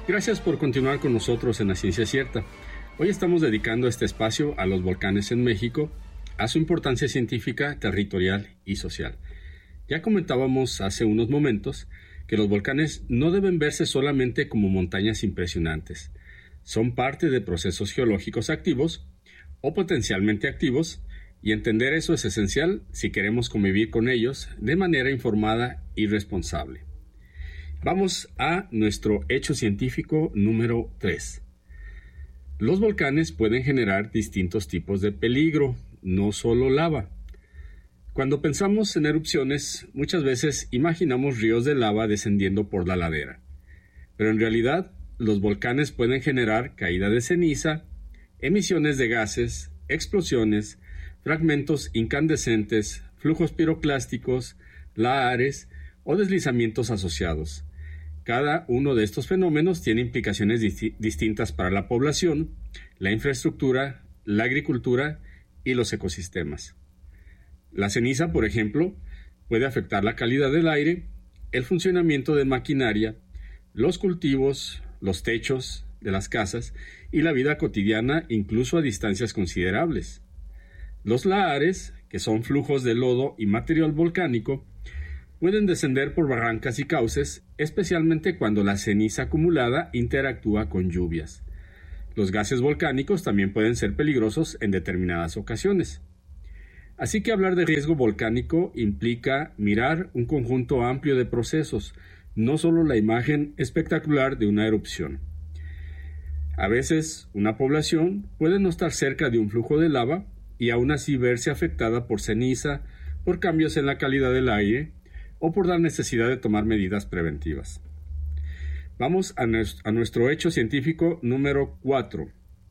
Gracias por continuar con nosotros en La Ciencia Cierta. Hoy estamos dedicando este espacio a los volcanes en México, a su importancia científica, territorial y social. Ya comentábamos hace unos momentos que los volcanes no deben verse solamente como montañas impresionantes. Son parte de procesos geológicos activos o potencialmente activos, y entender eso es esencial si queremos convivir con ellos de manera informada y responsable. Vamos a nuestro hecho científico número 3. Los volcanes pueden generar distintos tipos de peligro, no solo lava. Cuando pensamos en erupciones, muchas veces imaginamos ríos de lava descendiendo por la ladera. Pero en realidad, los volcanes pueden generar caída de ceniza, emisiones de gases, explosiones, fragmentos incandescentes, flujos piroclásticos, lahares o deslizamientos asociados. Cada uno de estos fenómenos tiene implicaciones distintas para la población, la infraestructura, la agricultura y los ecosistemas. La ceniza, por ejemplo, puede afectar la calidad del aire, el funcionamiento de maquinaria, los cultivos, los techos de las casas y la vida cotidiana, incluso a distancias considerables. Los lahares, que son flujos de lodo y material volcánico, pueden descender por barrancas y cauces, especialmente cuando la ceniza acumulada interactúa con lluvias. Los gases volcánicos también pueden ser peligrosos en determinadas ocasiones. Así que hablar de riesgo volcánico implica mirar un conjunto amplio de procesos, no solo la imagen espectacular de una erupción. A veces, una población puede no estar cerca de un flujo de lava y aún así verse afectada por ceniza, por cambios en la calidad del aire, o por la necesidad de tomar medidas preventivas. Vamos a nuestro hecho científico número 4.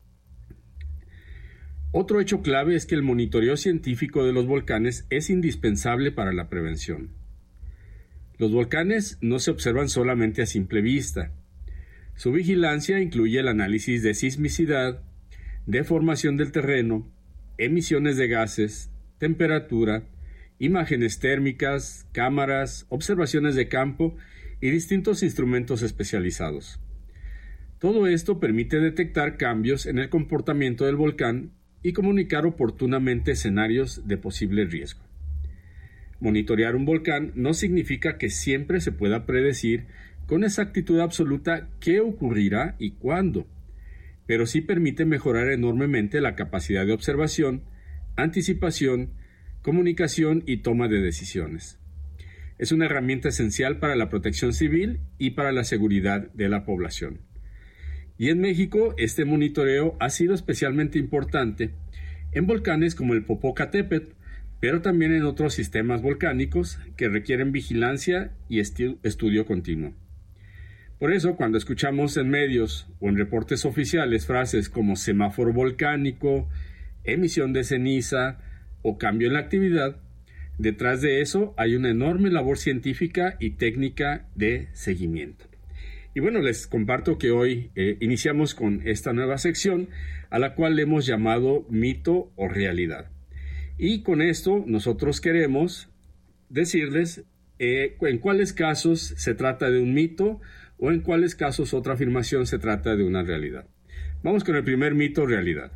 Otro hecho clave es que el monitoreo científico de los volcanes es indispensable para la prevención. Los volcanes no se observan solamente a simple vista. Su vigilancia incluye el análisis de sismicidad, deformación del terreno, emisiones de gases, temperatura, imágenes térmicas, cámaras, observaciones de campo y distintos instrumentos especializados. Todo esto permite detectar cambios en el comportamiento del volcán y comunicar oportunamente escenarios de posible riesgo. Monitorear un volcán no significa que siempre se pueda predecir con exactitud absoluta qué ocurrirá y cuándo, pero sí permite mejorar enormemente la capacidad de observación, anticipación, comunicación y toma de decisiones. Es una herramienta esencial para la protección civil y para la seguridad de la población. Y en México, este monitoreo ha sido especialmente importante en volcanes como el Popocatépetl, pero también en otros sistemas volcánicos que requieren vigilancia y estudio continuo. Por eso, cuando escuchamos en medios o en reportes oficiales frases como semáforo volcánico, emisión de ceniza o cambio en la actividad, detrás de eso hay una enorme labor científica y técnica de seguimiento. Y bueno, les comparto que hoy iniciamos con esta nueva sección a la cual le hemos llamado mito o realidad. Y con esto nosotros queremos decirles en cuáles casos se trata de un mito o en cuáles casos otra afirmación se trata de una realidad. Vamos con el primer mito o realidad.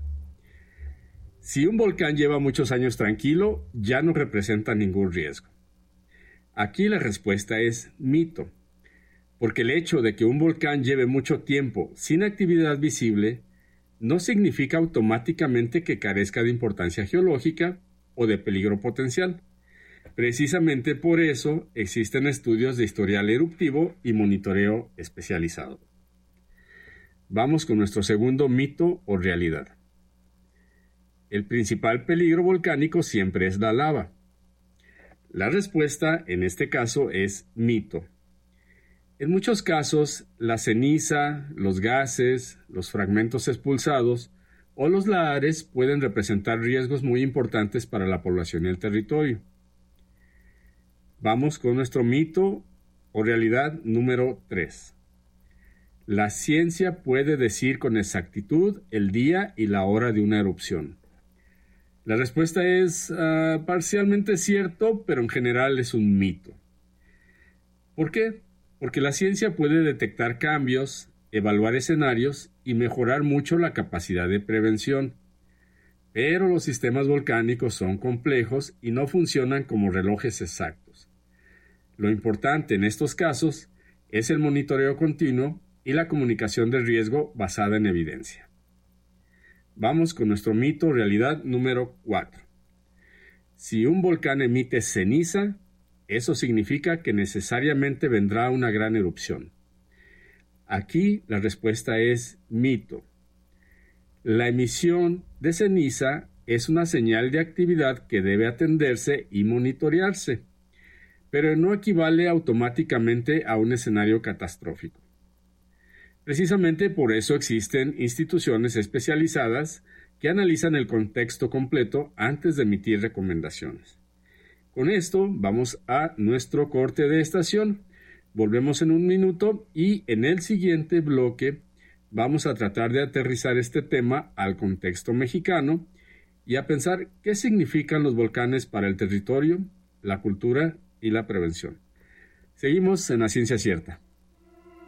Si un volcán lleva muchos años tranquilo, ya no representa ningún riesgo. Aquí la respuesta es mito, porque el hecho de que un volcán lleve mucho tiempo sin actividad visible no significa automáticamente que carezca de importancia geológica o de peligro potencial. Precisamente por eso existen estudios de historial eruptivo y monitoreo especializado. Vamos con nuestro segundo mito o realidad. El principal peligro volcánico siempre es la lava. La respuesta en este caso es mito. En muchos casos, la ceniza, los gases, los fragmentos expulsados o los lahares pueden representar riesgos muy importantes para la población y el territorio. Vamos con nuestro mito o realidad número 3. La ciencia puede decir con exactitud el día y la hora de una erupción. La respuesta es parcialmente cierto, pero en general es un mito. ¿Por qué? Porque la ciencia puede detectar cambios, evaluar escenarios y mejorar mucho la capacidad de prevención. Pero los sistemas volcánicos son complejos y no funcionan como relojes exactos. Lo importante en estos casos es el monitoreo continuo y la comunicación de riesgo basada en evidencia. Vamos con nuestro mito realidad número 4. Si un volcán emite ceniza, eso significa que necesariamente vendrá una gran erupción. Aquí la respuesta es mito. La emisión de ceniza es una señal de actividad que debe atenderse y monitorearse, pero no equivale automáticamente a un escenario catastrófico. Precisamente por eso existen instituciones especializadas que analizan el contexto completo antes de emitir recomendaciones. Con esto vamos a nuestro corte de estación. Volvemos en un minuto y en el siguiente bloque vamos a tratar de aterrizar este tema al contexto mexicano y a pensar qué significan los volcanes para el territorio, la cultura y la prevención. Seguimos en La Ciencia Cierta.